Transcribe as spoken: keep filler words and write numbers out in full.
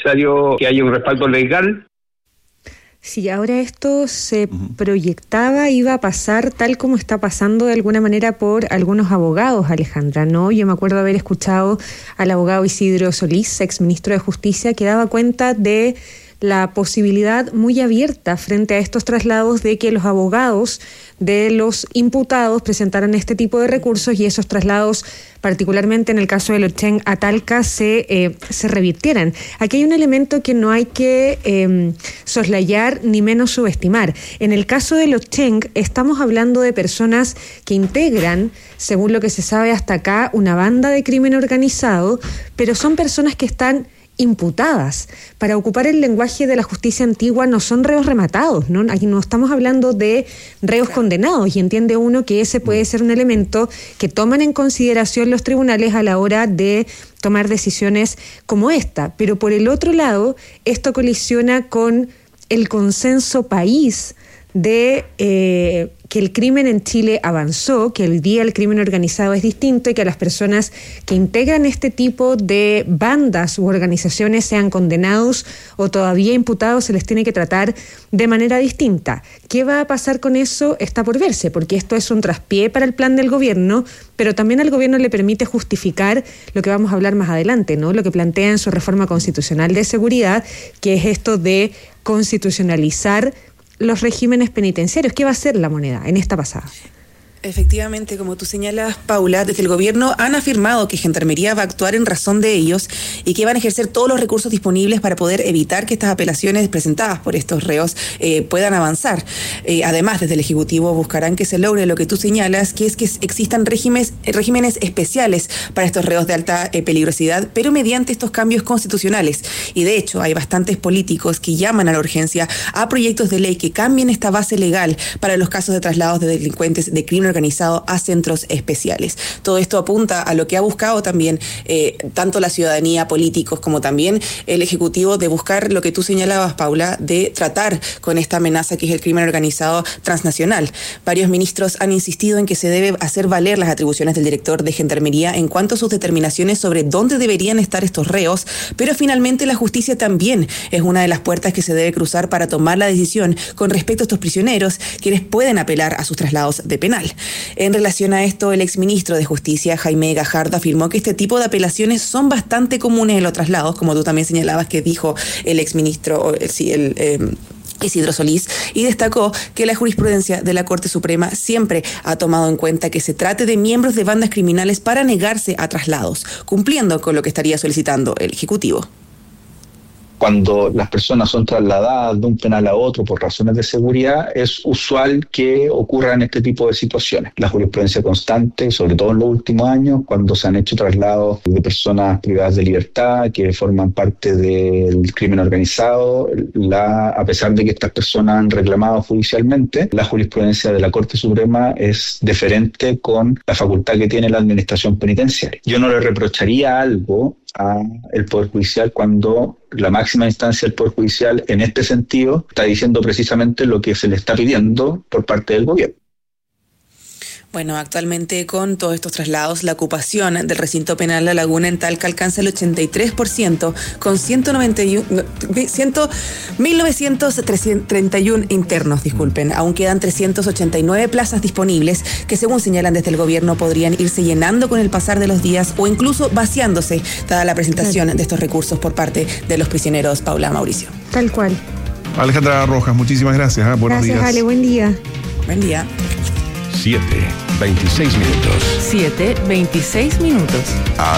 necesario que haya un respaldo legal. Si ahora esto se uh-huh. proyectaba, iba a pasar tal como está pasando de alguna manera por algunos abogados, Alejandra, ¿no? Yo me acuerdo haber escuchado al abogado Isidro Solís, exministro de Justicia, que daba cuenta de la posibilidad muy abierta frente a estos traslados de que los abogados de los imputados presentaran este tipo de recursos y esos traslados, particularmente en el caso de Locheng a Talca, se, eh, se revirtieran. Aquí hay un elemento que no hay que eh, soslayar ni menos subestimar. En el caso de Locheng estamos hablando de personas que integran, según lo que se sabe hasta acá, una banda de crimen organizado, pero son personas que están imputadas. Para ocupar el lenguaje de la justicia antigua, no son reos rematados, ¿no? Aquí no estamos hablando de reos condenados, y entiende uno que ese puede ser un elemento que toman en consideración los tribunales a la hora de tomar decisiones como esta. Pero por el otro lado, esto colisiona con el consenso país de eh, que el crimen en Chile avanzó, que hoy día el crimen organizado es distinto y que las personas que integran este tipo de bandas u organizaciones, sean condenados o todavía imputados, se les tiene que tratar de manera distinta. ¿Qué va a pasar con eso? Está por verse, porque esto es un traspié para el plan del gobierno, pero también al gobierno le permite justificar lo que vamos a hablar más adelante, ¿no? Lo que plantea en su reforma constitucional de seguridad, que es esto de constitucionalizar los regímenes penitenciarios. ¿Qué va a hacer la moneda en esta pasada? Efectivamente, como tú señalas, Paula, desde el gobierno han afirmado que Gendarmería va a actuar en razón de ellos y que van a ejercer todos los recursos disponibles para poder evitar que estas apelaciones presentadas por estos reos eh, puedan avanzar. Eh, además, desde el Ejecutivo buscarán que se logre lo que tú señalas, que es que existan regímenes, regímenes especiales para estos reos de alta eh, peligrosidad, pero mediante estos cambios constitucionales. Y de hecho, hay bastantes políticos que llaman a la urgencia a proyectos de ley que cambien esta base legal para los casos de traslados de delincuentes de crimen organizado a centros especiales. Todo esto apunta a lo que ha buscado también eh, tanto la ciudadanía, políticos, como también el Ejecutivo, de buscar lo que tú señalabas, Paula, de tratar con esta amenaza que es el crimen organizado transnacional. Varios ministros han insistido en que se debe hacer valer las atribuciones del director de Gendarmería en cuanto a sus determinaciones sobre dónde deberían estar estos reos, pero finalmente la justicia también es una de las puertas que se debe cruzar para tomar la decisión con respecto a estos prisioneros, quienes pueden apelar a sus traslados de penal. En relación a esto, el exministro de Justicia, Jaime Gajardo, afirmó que este tipo de apelaciones son bastante comunes en los traslados, como tú también señalabas que dijo el exministro, el, sí, el eh, Isidro Solís, y destacó que la jurisprudencia de la Corte Suprema siempre ha tomado en cuenta que se trate de miembros de bandas criminales para negarse a traslados, cumpliendo con lo que estaría solicitando el Ejecutivo. Cuando las personas son trasladadas de un penal a otro por razones de seguridad, es usual que ocurran este tipo de situaciones. La jurisprudencia constante, sobre todo en los últimos años, cuando se han hecho traslados de personas privadas de libertad que forman parte del crimen organizado, la, a pesar de que estas personas han reclamado judicialmente, la jurisprudencia de la Corte Suprema es deferente con la facultad que tiene la administración penitenciaria. Yo no le reprocharía algo al Poder Judicial cuando la máxima instancia del Poder Judicial en este sentido está diciendo precisamente lo que se le está pidiendo por parte del gobierno. Bueno, actualmente con todos estos traslados, la ocupación del recinto penal La Laguna en Talca alcanza el ochenta y tres por ciento, con ciento noventa y uno, mil novecientos treinta y uno internos, disculpen. Aún quedan trescientas ochenta y nueve plazas disponibles que, según señalan desde el gobierno, podrían irse llenando con el pasar de los días o incluso vaciándose, dada la presentación de estos recursos por parte de los prisioneros. Paula, Mauricio. Tal cual. Alejandra Rojas, muchísimas gracias. ¿eh? Buenos gracias, días. Ale, buen día. Buen día. siete, veintiséis minutos. siete, veintiséis minutos.